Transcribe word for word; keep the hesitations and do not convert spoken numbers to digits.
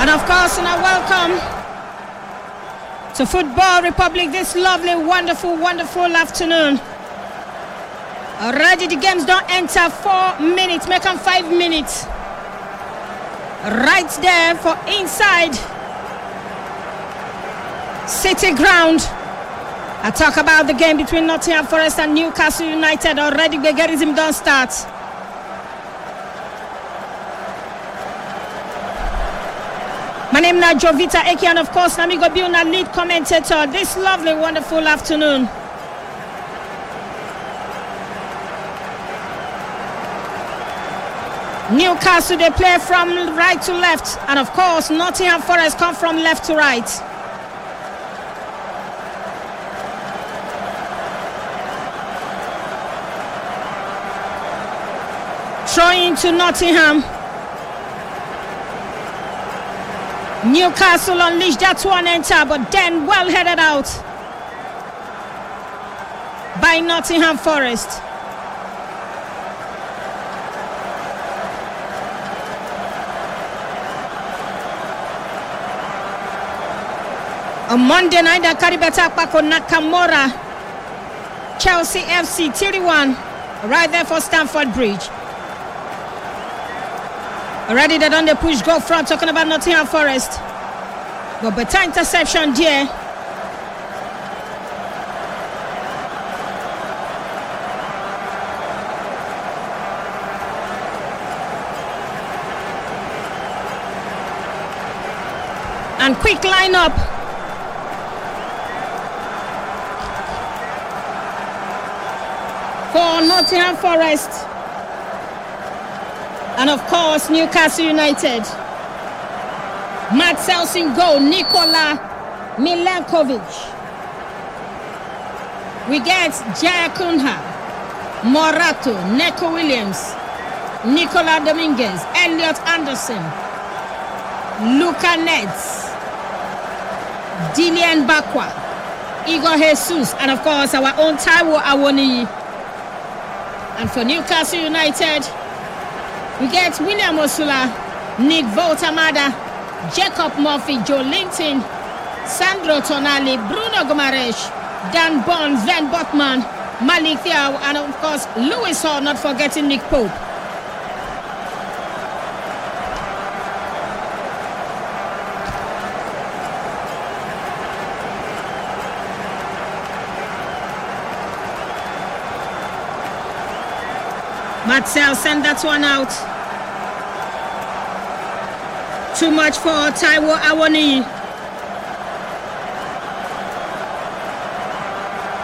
And of course, and I welcome to Football Republic this lovely, wonderful, wonderful afternoon. Already the games don't enter four minutes, make them five minutes. Right there for inside City Ground. I talk about the game between Nottingham Forest and Newcastle United. Already the Gerism don't start. My name is Jovita Eki, and of course, Namigo Biuna, lead commentator this lovely, wonderful afternoon. Newcastle, they play from right to left, and of course, Nottingham Forest come from left to right. Throwing to Nottingham. Newcastle unleashed that one enter, but then well headed out by Nottingham Forest. On Monday night, the Karibeta Pako Nakamura, Chelsea F C three one, right there for Stamford Bridge. Already they done the push go front, talking about Nottingham Forest. But better interception there. And quick lineup. For Nottingham Forest. And of course, Newcastle United. Matt Selsin goal, Nikola Milenkovic. We get Jaya Kunha, Morato, Neko Williams, Nicola Dominguez, Elliot Anderson, Luca Neds, Dillian Bakwa, Igor Jesus, and of course our own Taiwo Awoniyi. And for Newcastle United, we get William Osula, Nick Voltamada, Jacob Murphy, Joe Linton, Sandro Tonali, Bruno Gomaresh, Dan Bond, Van Botman, Malik Thiaw, and of course Lewis Hall, not forgetting Nick Pope. Marcel send that one out. Too much for Taiwo Awoniyi.